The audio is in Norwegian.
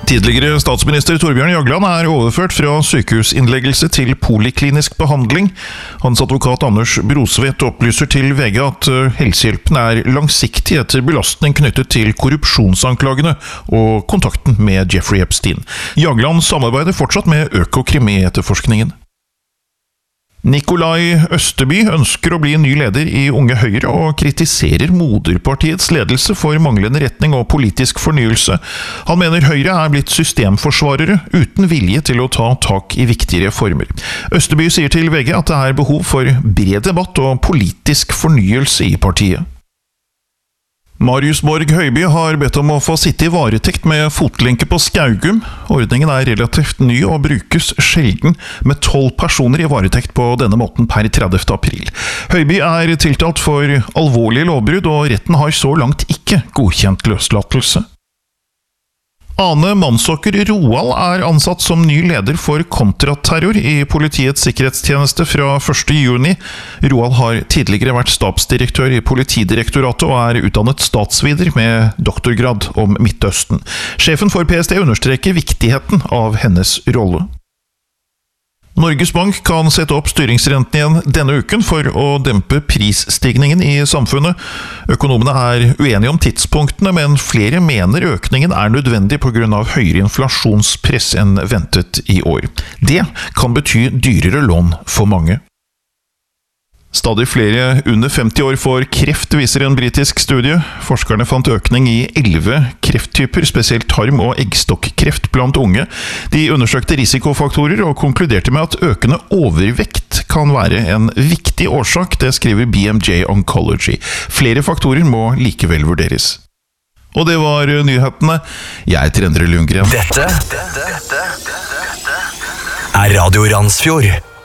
Tidligere statsminister Torbjørn Jagland overført fra sykehusinnleggelse til poliklinisk behandling. Hans advokat Anders Brosvedt opplyser til VG at helsehjelpen langsiktig etter belastning knyttet til korrupsjonsanklagene og kontakten med Jeffrey Epstein. Jagland samarbeider fortsatt med Økokrim i etterforskningen. Nikolai Østeby ønsker å bli ny leder i Unge Høyre og kritiserer moderpartiets ledelse for manglende retning og politisk fornyelse. Han mener Høyre blitt systemforsvarere uten vilje til å ta tak i viktige reformer. Østeby sier til VG at det behov for bred debatt og politisk fornyelse i partiet. Marius Borg Høiby har bedt om å få sitte i varetekt med fotlenke på Skaugum. Ordningen relativt ny og brukes sjelden, med 12 personer i varetekt på denne måten per 30. april. Høiby tiltalt for alvorlige lovbrudd, og retten har så langt ikke godkjent løslatelse. Ane Mannsåker Roald ansatt som ny leder for kontraterror i Politiets sikkerhetstjeneste fra 1. juni. Roald har tidligere vært stabsdirektør i Politidirektoratet og utdannet statsvider med doktorgrad om Midtøsten. Sjefen for PST understreker viktigheten av hennes rolle. Norges Bank kan sette opp styringsrenten igjen denne uken for å dempe prisstigningen i samfunnet. Økonomene uenige om tidspunktene, men flere mener økningen nødvendig på grunn av høyere inflasjonspress enn ventet i år. Det kan bety dyrere lån for mange. Stadig flere under 50 år får kreft, viser en britisk studie. Forskerne fant økning i 11 krefttyper, spesielt tarm- og eggstokkreft blant unge. De undersøkte risikofaktorer og konkluderte med at økende overvekt kan være en viktig årsak, det skriver BMJ Oncology. Flere faktorer må likevel vurderes. Og det var nyhetene. Jeg heter Endre Lundgren. Dette Radio Randsfjord.